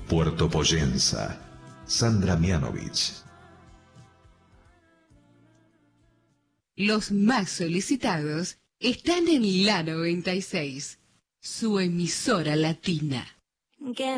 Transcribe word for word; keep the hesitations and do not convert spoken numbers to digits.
Puerto Poyenza, Sandra Mianovich. Los más solicitados están en la noventa y seis, su emisora latina.